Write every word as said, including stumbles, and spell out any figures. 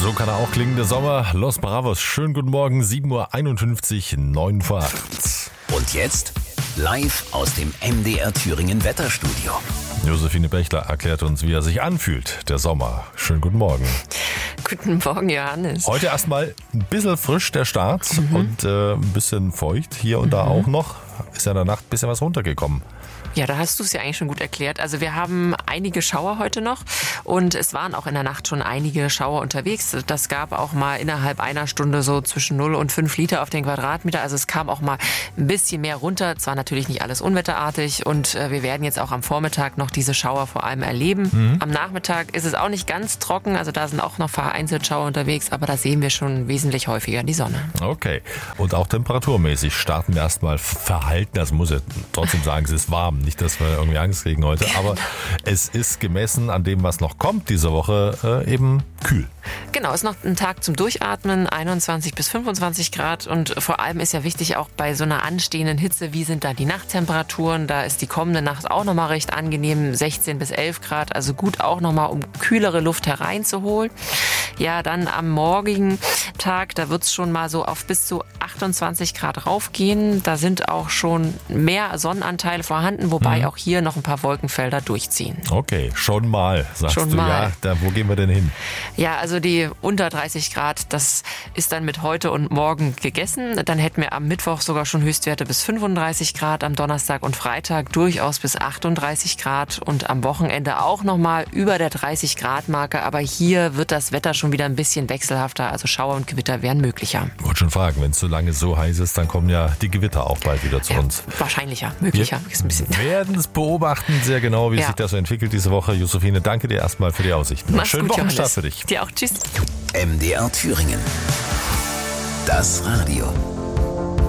So kann er auch klingen, der Sommer. Los Bravos, schönen guten Morgen, sieben Uhr einundfünfzig, neun vor acht. Und jetzt live aus dem M D R Thüringen Wetterstudio. Josephine Bechler erklärt uns, wie er sich anfühlt, der Sommer. Schönen guten Morgen. Guten Morgen, Johannes. Heute erstmal ein bisschen frisch der Start mhm. und äh, ein bisschen feucht hier und mhm. da auch noch. Ist ja in der Nacht ein bisschen was runtergekommen. Ja, da hast du es ja eigentlich schon gut erklärt. Also wir haben einige Schauer heute noch und es waren auch in der Nacht schon einige Schauer unterwegs. Das gab auch mal innerhalb einer Stunde so zwischen null und fünf Liter auf den Quadratmeter. Also es kam auch mal ein bisschen mehr runter. Zwar natürlich nicht alles unwetterartig und wir werden jetzt auch am Vormittag noch diese Schauer vor allem erleben. Mhm. Am Nachmittag ist es auch nicht ganz trocken. Also da sind auch noch vereinzelt Schauer unterwegs, aber da sehen wir schon wesentlich häufiger die Sonne. Okay. Und auch temperaturmäßig starten wir erstmal verhalten. Das muss ja trotzdem sagen, es ist warm. Nicht, dass wir irgendwie Angst kriegen heute, aber es ist gemessen an dem, was noch kommt diese Woche, äh, eben kühl. Genau, ist noch ein Tag zum Durchatmen, einundzwanzig bis fünfundzwanzig Grad und vor allem ist ja wichtig auch bei so einer anstehenden Hitze, wie sind da die Nachttemperaturen? Da ist die kommende Nacht auch nochmal recht angenehm, sechzehn bis elf Grad, also gut auch nochmal, um kühlere Luft hereinzuholen. Ja, dann am morgigen Tag, da wird es schon mal so auf bis zu achtundzwanzig Grad raufgehen. Da sind auch schon mehr Sonnenanteile vorhanden, wobei mhm. auch hier noch ein paar Wolkenfelder durchziehen. Okay, schon mal, sagst schon du. Mal. Ja, da, wo gehen wir denn hin? Ja, also die unter dreißig Grad, das ist dann mit heute und morgen gegessen. Dann hätten wir am Mittwoch sogar schon Höchstwerte bis fünfunddreißig Grad, am Donnerstag und Freitag durchaus bis achtunddreißig Grad und am Wochenende auch nochmal über der dreißig Grad Marke. Aber hier wird das Wetter schon wieder ein bisschen wechselhafter, also Schauer und Gewitter wären möglicher. Ich wollte schon fragen, wenn es so lange so heiß ist, dann kommen ja die Gewitter auch bald wieder zu ja, uns. Wahrscheinlicher, möglicher. Wir werden es beobachten, sehr genau, wie ja. sich das so entwickelt diese Woche. Josephine, danke dir erstmal für die Aussichten. Mach's Schönen gut, Wochenstart Johannes. für dich. Dir auch, tschüss. M D R Thüringen. Das Radio.